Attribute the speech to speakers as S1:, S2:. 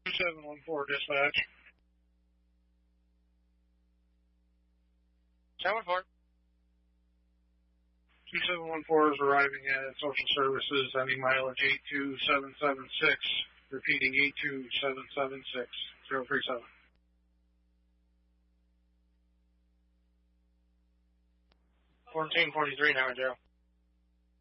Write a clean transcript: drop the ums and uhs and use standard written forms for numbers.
S1: 2714 dispatch.
S2: 714.
S1: 2714 is arriving at social services, ending mileage 82776, repeating 82776, 037.
S2: 1443, 90.